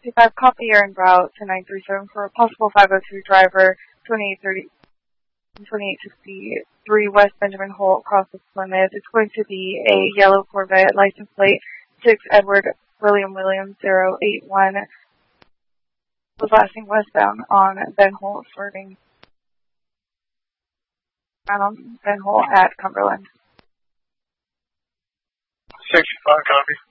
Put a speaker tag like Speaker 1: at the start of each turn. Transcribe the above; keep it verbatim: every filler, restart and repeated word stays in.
Speaker 1: sixty-five, copy your en route to nine three seven for a possible five oh two driver, twenty-eight thirty, twenty-eight sixty-three West Benjamin Holt, across the Plymouth. It's going to be a yellow Corvette, license plate six Edward William Williams zero eight one, was lasting westbound on Ben Holt, swerving on Ben Holt at Cumberland.
Speaker 2: sixty-five, copy.